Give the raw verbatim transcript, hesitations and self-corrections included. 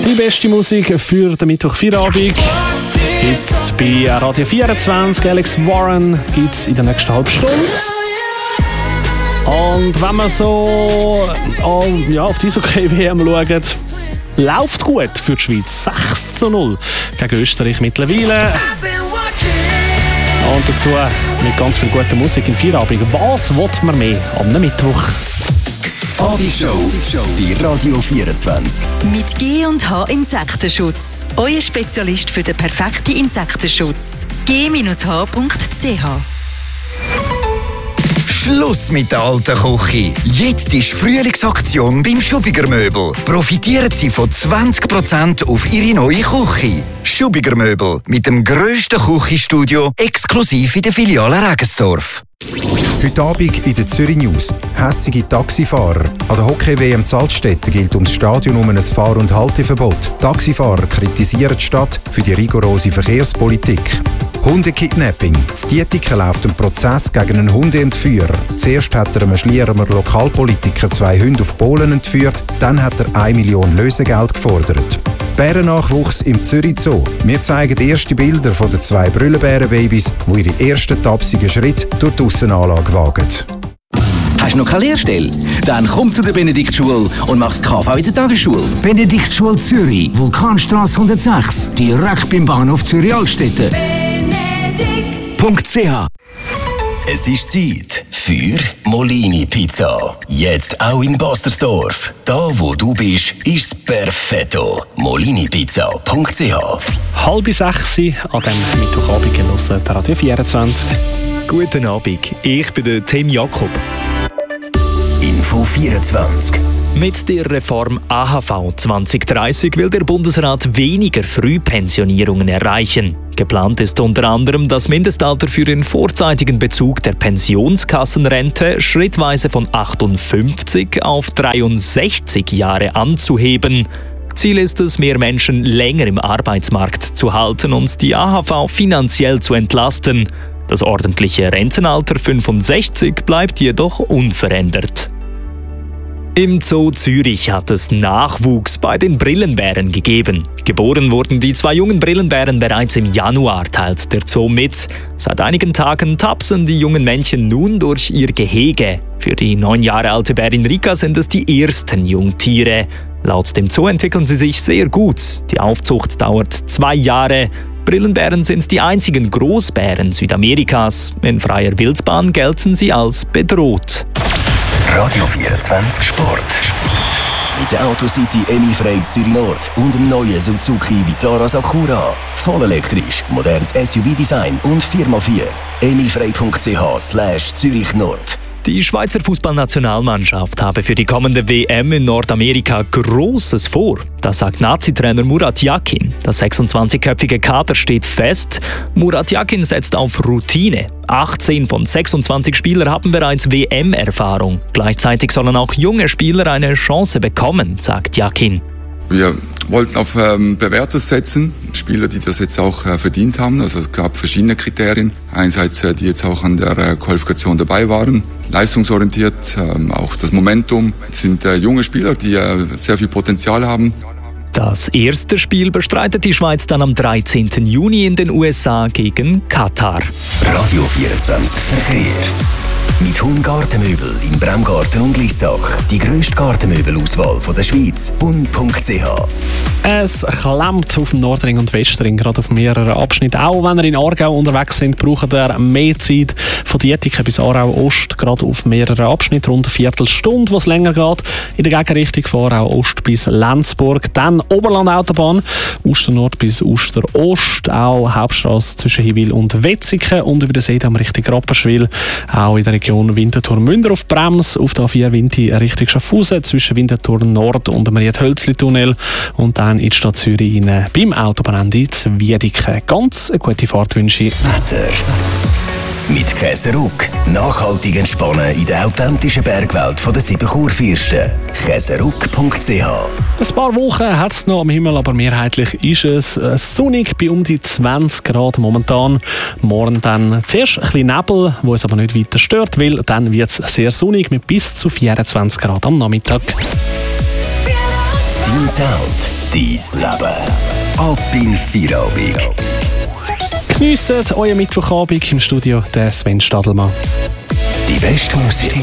Die beste Musik für den Mittwoch-Feierabend gibt es bei Radio vierundzwanzig. Alex Warren gibt es in der nächsten halben Stunde. Und wenn man so oh, ja, auf die Eishockey-W M schaut, läuft gut für die Schweiz. sechs zu null gegen Österreich mittlerweile. Und dazu mit ganz viel guter Musik im Feierabend. Was will man mehr am Mittwoch? Die Abendshow bei Radio vierundzwanzig. Mit G und H Insektenschutz. Euer Spezialist für den perfekten Insektenschutz. g H punkt c h. Schluss mit der alten Küche. Jetzt ist Frühlingsaktion beim Schubiger Möbel. Profitieren Sie von zwanzig Prozent auf Ihre neue Küche. Schubiger Möbel mit dem grössten Küchenstudio exklusiv in der Filiale Regensdorf. Heute Abend in der Zürich News. Hässige Taxifahrer. An der Hockey-W M Zaltstätten gilt ums Stadion um ein Fahr- und Halteverbot. Taxifahrer kritisieren die Stadt für die rigorose Verkehrspolitik. Hundekidnapping. In Dietiken läuft ein Prozess gegen einen Hundeentführer. Zuerst hat er einem Schlierener Lokalpolitiker zwei Hunde auf Polen entführt, dann hat er eine Million Lösegeld gefordert. Bärennachwuchs im Zürich Zoo. Wir zeigen erste Bilder von den zwei Brüllenbärenbabys, die ihre ersten tapsigen Schritte durch die Aussenanlage wagen. Hast du noch keine Lehrstelle? Dann komm zu der Benediktschule und machst K V in der Tagesschule. Benediktschule Zürich, Vulkanstrasse hundertsechs, direkt beim Bahnhof Zürich-Altstetten. .ch. Es ist Zeit für Molini Pizza. Jetzt auch in Bastersdorf. Da, wo du bist, ist perfetto. molini pizza punkt c h. Halb sechs an diesem Mittwochabend genossen der Radio vierundzwanzig. Guten Abend, ich bin der Tim Jakob. Info vierundzwanzig. Mit der Reform A H V zwanzig dreißig will der Bundesrat weniger Frühpensionierungen erreichen. Geplant ist unter anderem, das Mindestalter für den vorzeitigen Bezug der Pensionskassenrente schrittweise von achtundfünfzig auf dreiundsechzig Jahre anzuheben. Ziel ist es, mehr Menschen länger im Arbeitsmarkt zu halten und die A H V finanziell zu entlasten. Das ordentliche Rentenalter fünfundsechzig bleibt jedoch unverändert. Im Zoo Zürich hat es Nachwuchs bei den Brillenbären gegeben. Geboren wurden die zwei jungen Brillenbären bereits im Januar, teilt der Zoo mit. Seit einigen Tagen tapsen die jungen Männchen nun durch ihr Gehege. Für die neun Jahre alte Bärin Rika sind es die ersten Jungtiere. Laut dem Zoo entwickeln sie sich sehr gut. Die Aufzucht dauert zwei Jahre. Brillenbären sind die einzigen Großbären Südamerikas. In freier Wildbahn gelten sie als bedroht. Radio vierundzwanzig Sport. Mit der Autocity Emilfrei Zürich Nord und dem neuen Suzuki Vitara Sakura. Voll elektrisch, modernes S U V-Design und vier mal vier. emilfrei punkt c h slash Zürich Nord. Die Schweizer Fußballnationalmannschaft habe für die kommende W M in Nordamerika Großes vor. Das sagt Nazi-Trainer Murat Yakin. Das sechsundzwanzigköpfige Kader steht fest. Murat Yakin setzt auf Routine. achtzehn von sechsundzwanzig Spielern haben bereits W M-Erfahrung. Gleichzeitig sollen auch junge Spieler eine Chance bekommen, sagt Yakin. Wir wollten auf ähm, Bewährtes setzen, Spieler, die das jetzt auch äh, verdient haben. Also es gab verschiedene Kriterien. Einerseits, äh, die jetzt auch an der äh, Qualifikation dabei waren, leistungsorientiert, ähm, auch das Momentum. Es sind äh, junge Spieler, die äh, sehr viel Potenzial haben. Das erste Spiel bestreitet die Schweiz dann am dreizehnten Juni in den U S A gegen Katar. Radio vierundzwanzig Verkehr. Mit Hum Gartenmöbel in Bremgarten und Lissach. Die grösste Gartenmöbelauswahl der Schweiz. hum punkt c h. Es klemmt auf dem Nordring und Westring, gerade auf mehreren Abschnitten. Auch wenn ihr in Aargau unterwegs sind, braucht ihr mehr Zeit. Von Dietiken bis Aarau-Ost, gerade auf mehreren Abschnitten, rund eine Viertelstunde, was länger geht. In der Gegenrichtung von Aarau-Ost bis Lenzburg. Dann Oberland-Autobahn, Osternord bis Osterost. Auch Hauptstrasse zwischen Hiwil und Wetzikon. Und über den Seedamm Richtung Rapperswil. Auch in der Region Winterthur-Münder auf Brems, auf der A vier Winti Richtung Schaffhausen zwischen Winterthur Nord und dem Ried-Hölzli-Tunnel und dann in die Stadt Zürich rein, beim Autobahnende zu Wiedeke. Ganz eine gute Fahrt wünsche ich. Wetter. Mit Käseruck. Nachhaltig entspannen in der authentischen Bergwelt der sieben Kurfürsten. käseruck punkt c h. Ein paar Wolken hat es noch am Himmel, aber mehrheitlich ist es sonnig bei um die zwanzig Grad momentan. Morgen dann zuerst ein bisschen Nebel, wo es aber nicht weiter stört, weil dann wird es sehr sonnig mit bis zu vierundzwanzig Grad am Nachmittag. Dein Sound, dein Leben. Ab in Feierabend. Geniessen euren Mittwochabend im Studio, der Sven Stadelmann. Die beste Musik.